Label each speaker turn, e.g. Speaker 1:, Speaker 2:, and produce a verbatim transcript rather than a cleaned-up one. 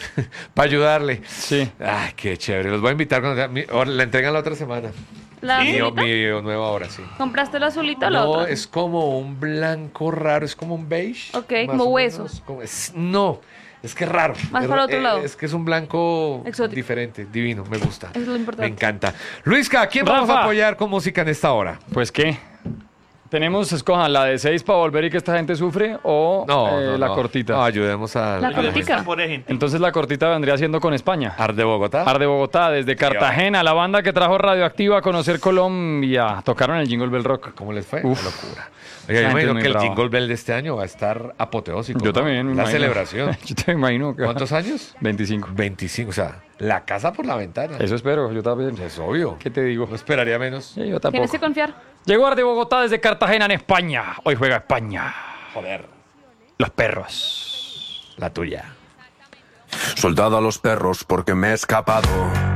Speaker 1: para ayudarle.
Speaker 2: Sí.
Speaker 1: Ay, qué chévere. Los voy a invitar cuando mi- ahora la entregan la otra semana.
Speaker 3: ¿La
Speaker 1: Mi,
Speaker 3: azulita?
Speaker 1: mi nueva hora, sí.
Speaker 3: ¿Compraste la azulita o la
Speaker 1: No,
Speaker 3: otra?
Speaker 1: es como un blanco raro, es como un beige.
Speaker 3: Ok,
Speaker 1: más
Speaker 3: como
Speaker 1: o
Speaker 3: hueso.
Speaker 1: menos, como es- no, es que es raro.
Speaker 3: Más
Speaker 1: es,
Speaker 3: para otro
Speaker 1: eh,
Speaker 3: lado.
Speaker 1: Es que es un blanco
Speaker 3: Exótico.
Speaker 1: diferente, divino, me gusta.
Speaker 3: Eso es lo importante.
Speaker 1: Me encanta. Luisca, ¿a quién vamos a
Speaker 2: Rafa.
Speaker 1: apoyar con música en esta hora?
Speaker 2: Pues qué. Tenemos, escojan la de seis para volver y que esta gente sufre o
Speaker 1: No,
Speaker 2: eh,
Speaker 1: no,
Speaker 2: la
Speaker 1: no.
Speaker 2: cortita.
Speaker 1: No, ayudemos a
Speaker 3: La
Speaker 4: Ayudemos
Speaker 3: cortica.
Speaker 4: a pobre gente.
Speaker 2: Entonces la cortita vendría siendo con España.
Speaker 1: Ar de Bogotá.
Speaker 2: Ar de Bogotá, desde Cartagena, la banda que trajo Radioactiva a conocer Colombia. Tocaron el Jingle Bell Rock.
Speaker 1: ¿Cómo les fue?
Speaker 2: Uf.
Speaker 1: Una locura.
Speaker 2: La
Speaker 1: Oiga, yo
Speaker 2: gente
Speaker 1: imagino
Speaker 2: muy
Speaker 1: que el
Speaker 2: brava.
Speaker 1: Jingle Bell de este año va a estar apoteósico.
Speaker 2: Yo
Speaker 1: ¿no?
Speaker 2: también. me
Speaker 1: La
Speaker 2: imagino.
Speaker 1: celebración.
Speaker 2: Yo te imagino. que-
Speaker 1: ¿Cuántos años?
Speaker 2: veinticinco.
Speaker 1: veinticinco, o sea, la casa por la ventana.
Speaker 2: Eso espero, yo también.
Speaker 1: Es obvio.
Speaker 2: ¿Qué te digo?
Speaker 1: No esperaría menos.
Speaker 2: Sí, yo tampoco.
Speaker 3: Tienes que confiar.
Speaker 2: Llegó Ar de Bogotá desde Cartagena en España. Hoy juega España.
Speaker 1: Joder,
Speaker 2: Los perros.
Speaker 1: la tuya.
Speaker 5: Soldado a los perros porque me he escapado.